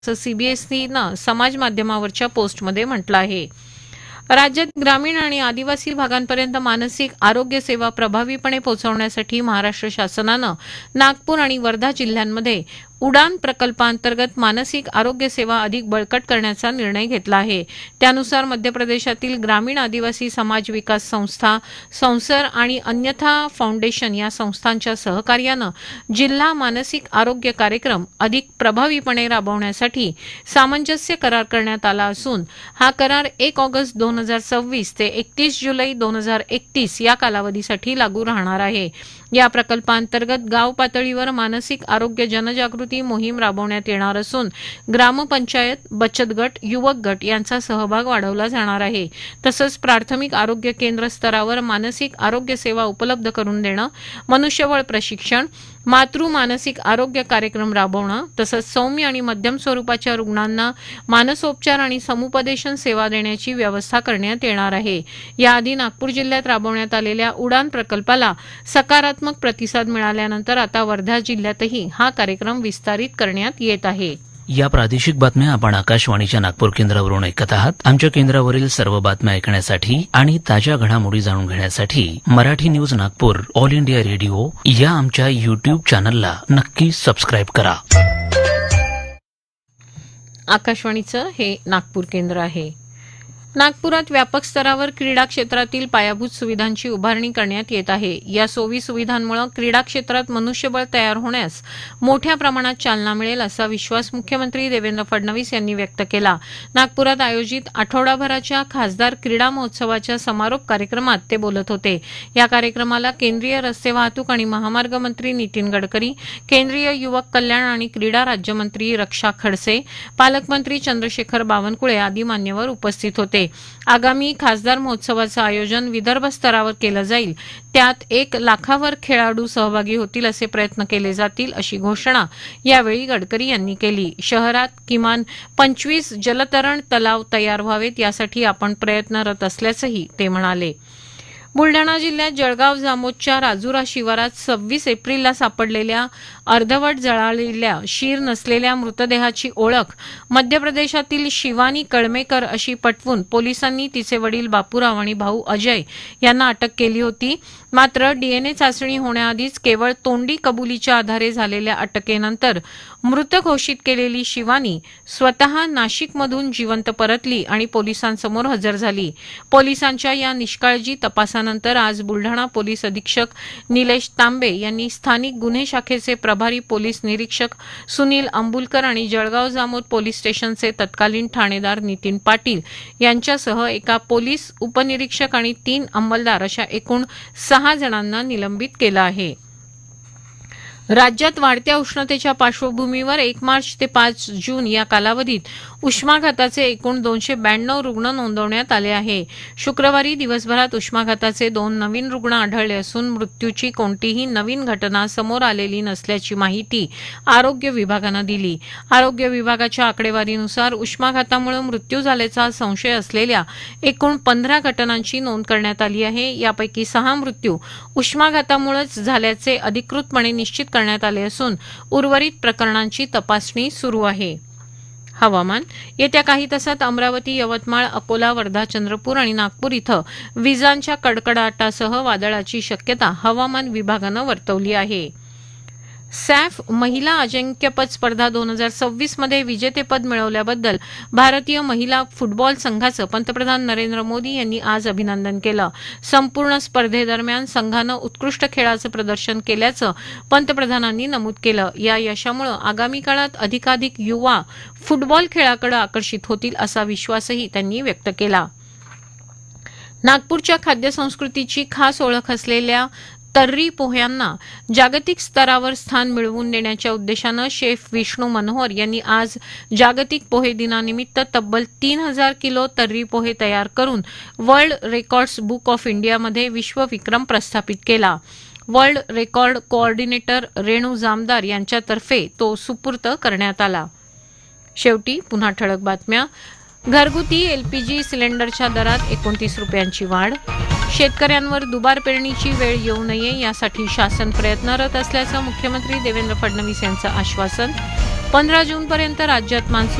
असं सीबीएसईनं समाज माध्यमावरच्या पोस्टमध्ये म्हटलं आहे. राज्यात ग्रामीण आणि आदिवासी भागांपर्यंत मानसिक आरोग्य सेवा प्रभावीपणे पोहोचवण्यासाठी महाराष्ट्र शासनानं नागपूर आणि वर्धा जिल्ह्यांमध्ये उडान प्रकल्पांतर्गत मानसिक आरोग्य सेवा अधिक बळकट करण्याचा निर्णय घेतला आहे. त्यानुसार मध्य प्रदेशातील ग्रामीण आदिवासी समाज विकास संस्था, संसर आणि अन्यथा फाउंडेशन या संस्थांच्या सहकार्यानं जिल्हा मानसिक आरोग्य कार्यक्रम अधिक प्रभावीपणे राबवण्यासाठी सामंजस्य करार करण्यात आला असून हा करार 1 ऑगस्ट 2026 ते 31 जुलै 2031 या कालावधीसाठी लागू राहणार आहे. या प्रकल्पांतर्गत गाव पातळीवर मानसिक आरोग्य जनजागृती मोहीम राबवण्यात येणार असून ग्रामपंचायत, बचत गट, युवक गट यांचा सहभाग वाढवला जाणार आहे. तसंच प्राथमिक आरोग्य केंद्र स्तरावर मानसिक आरोग्य सेवा उपलब्ध करून देणं, मनुष्यबळ प्रशिक्षण, मातृ मानसिक आरोग्य कार्यक्रम राबवणं, तसंच सौम्य आणि मध्यम स्वरूपाच्या रुग्णांना मानसोपचार आणि समुपदेशन सेवा देण्याची व्यवस्था करण्यात येणार आहे. याआधी नागपूर जिल्ह्यात राबवण्यात आलेल्या उडान प्रकल्पाला सकारात्मक प्रतिसाद मिळाल्यानंतर आता वर्धा जिल्ह्यातही हा कार्यक्रम विस्तारित करण्यात येत आहे. या प्रादेशिक बातम्या आपण आकाशवाणीच्या नागपूर केंद्रावरून ऐकत आहात. आमच्या केंद्रावरील सर्व बातम्या ऐकण्यासाठी आणि ताज्या घडामोडी जाणून घेण्यासाठी Marathi news Nagpur all India radio या आमच्या युट्यूब चॅनलला नक्की सबस्क्राईब करा. आकाशवाणीचं हे नागपूर केंद्र आहे. नागपुरात व्यापक स्तरावर क्रीडा क्षेत्रातील पायाभूत सुविधांची उभारणी करण्यात येत आहे. या सोयी सुविधांमुळे क्रीडा क्षेत्रात मनुष्यबळ तयार होण्यास मोठ्या प्रमाणात चालना मिळेल असा विश्वास मुख्यमंत्री देवेंद्र फडणवीस यांनी व्यक्त केला. नागपुरात आयोजित आठवडाभराच्या खासदार क्रीडा महोत्सवाच्या समारोप कार्यक्रमात ते बोलत होते. या कार्यक्रमाला केंद्रीय रस्ते वाहतूक आणि महामार्ग मंत्री नितीन गडकरी, केंद्रीय युवक कल्याण आणि क्रीडा राज्यमंत्री रक्षा खडसे, पालकमंत्री चंद्रशेखर बावनकुळे आदी मान्यवर उपस्थित होते. आगामी खासदार महोत्सवाचं आयोजन विदर्भ स्तरावर केलं जाईल. त्यात 1 लाखावर खेळाडू सहभागी होतील असे प्रयत्न केले जातील अशी घोषणा यावेळी गडकरी यांनी केली. शहरात किमान 25 जलतरण तलाव तयार व्हावेत यासाठी आपण प्रयत्नरत असल्याचंही ते म्हणाले. बुलढाणा जिल्ह्यात जळगाव जामोदच्या राजुरा शिवारात 26 एप्रिलला सापडलेल्या अर्धवट जळालेल्या शीर नसलेल्या मृतदेहाची ओळख मध्य प्रदेशातील शिवानी कळमेकर अशी पटवून पोलिसांनी तिचे वडील बापूराव आणि भाऊ अजय यांना अटक केली होती. मात्र डीएनए चाचणी होण्याआधीच केवळ तोंडी कबुलीच्या आधारे झालेल्या अटकेनंतर मृत घोषित केलेली शिवानी स्वतः नाशिकमधून जिवंत परतली आणि पोलिसांसमोर हजर झाली. पोलिसांच्या या निष्काळजी तपासानंतर आज बुलढाणा पोलीस अधीक्षक निलेश तांबे यांनी स्थानिक गुन्हे शाखेचे प्रभारी पोलीस निरीक्षक सुनील अंबुलकर आणि जळगाव जामोद पोलीस स्टेशनचे तत्कालीन ठाणेदार नितीन पाटील यांच्यासह एका पोलीस उपनिरीक्षक आणि 3 अंमलदार अशा एकूण 6 जणांना निलंबित केलं आहे. राज्यात वाढत्या उष्णतेच्या पार्श्वभूमीवर 1 मार्च ते 5 जून या कालावधीत उष्माघाताचे एकूण 292 रुग्ण नोंदवण्यात आले आहे. शुक्रवारी दिवसभरात उष्माघाताचे 2 नवीन रुग्ण आढळले असून मृत्यूची कोणतीही नवीन घटना समोर आलेली नसल्याची माहिती आरोग्य विभागानं दिली. आरोग्य विभागाच्या आकडेवारीनुसार उष्माघातामुळे मृत्यू झाल्याचा संशय असलेल्या एकूण 15 घटनांची नोंद करण्यात आली आहे. यापैकी 6 मृत्यू उष्माघातामुळेच झाल्याचे अधिकृतपणे निश्चित करण्यात आले असून उर्वरित प्रकरणांची तपासणी सुरू आहे. हवामान. येत्या काही तासात अमरावती, यवतमाळ, अकोला, वर्धा, चंद्रपूर आणि नागपूर इथं विजांच्या कडकडाटासह वादळाची शक्यता हवामान विभागानं वर्तवली आहे. सॅफ महिला अजिंक्यपद स्पर्धा 2026 मध्ये विजेतेपद मिळवल्याबद्दल भारतीय महिला फुटबॉल संघाचं पंतप्रधान नरेंद्र मोदी यांनी आज अभिनंदन केलं. संपूर्ण स्पर्धेदरम्यान संघानं उत्कृष्ट खेळाचं प्रदर्शन केल्याचं पंतप्रधानांनी नमूद केलं. या यशामुळे आगामी काळात अधिकाधिक युवा फुटबॉल खेळाकडे आकर्षित होतील असा विश्वासही त्यांनी व्यक्त केला. नागपूरच्या खाद्यसंस्कृतीची खास ओळख असलेल्या तर्री पोह्यांना जागतिक स्तरावर स्थान मिळवून देण्याच्या उद्देशानं शेफ विष्णू मनोहर यांनी आज जागतिक पोहे दिनानिमित्त तब्बल 3000 किलो तर्री पोहे तयार करून वर्ल्ड रेकॉर्ड्स बुक ऑफ इंडियामध्ये विश्वविक्रम प्रस्थापित केला. वर्ल्ड रेकॉर्ड कोऑर्डिनेटर रेणू जामदार यांच्यातर्फे तो सुपूर्द करण्यात आला. शेवटी पुन्हा ठळक बातम्या. घरगुती एलपीजी सिलेंडरच्या दरात 29 रुपयांची वाढ. शेतकऱ्यांवर दुबार पेरणीची वेळ येऊ नये यासाठी शासन प्रयत्नरत असल्याचं मुख्यमंत्री देवेंद्र फडणवीस यांचं आश्वासन. 15 जूनपर्यंत राज्यात मान्सून